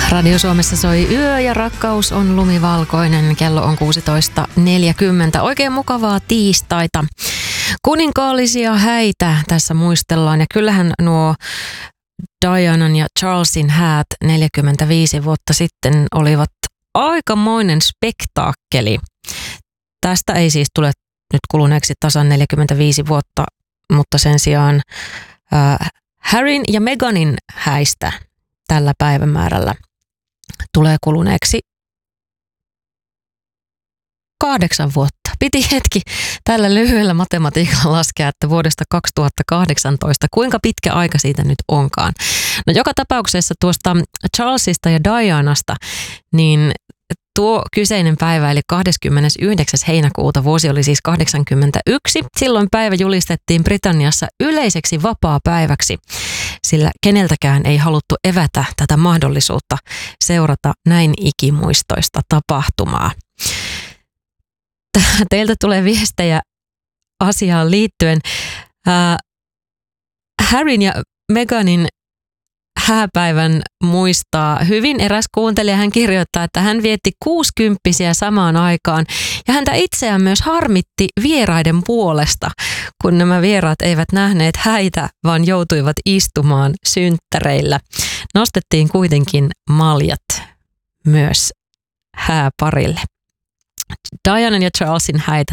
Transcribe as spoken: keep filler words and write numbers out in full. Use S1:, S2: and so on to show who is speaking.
S1: Radio Suomessa soi Yö ja rakkaus on lumivalkoinen. Kello on kuusitoista neljäkymmentä. Oikein mukavaa tiistaita. Kuninkaallisia häitä tässä muistellaan. Ja kyllähän nuo Dianan ja Charlesin häät neljäkymmentäviisi vuotta sitten olivat aikamoinen spektaakkeli. Tästä ei siis tule nyt kuluneeksi tasan neljäkymmentäviisi vuotta, mutta sen sijaan äh, Harryn ja Meghanin häistä tällä päivämäärällä tulee kuluneeksi kahdeksan vuotta. Piti hetki tällä lyhyellä matematiikalla laskea, että vuodesta kaksituhattakahdeksantoista, kuinka pitkä aika siitä nyt onkaan. No joka tapauksessa tuosta Charlesista ja Dianasta, niin tuo kyseinen päivä eli kahdeskymmenesyhdeksäs heinäkuuta, vuosi oli siis kahdeksankymmentäyksi. Silloin päivä julistettiin Britanniassa yleiseksi vapaapäiväksi, sillä keneltäkään ei haluttu evätä tätä mahdollisuutta seurata näin ikimuistoista tapahtumaa. Teiltä tulee viestejä asiaan liittyen. Äh, Harryn ja Meghanin hääpäivän muistaa hyvin eräs kuuntelija. Hän kirjoittaa, että hän vietti kuusikymppisiä samaan aikaan ja häntä itseään myös harmitti vieraiden puolesta, kun nämä vieraat eivät nähneet häitä, vaan joutuivat istumaan synttäreillä. Nostettiin kuitenkin maljat myös hääparille. Dianan ja Charlesin häitä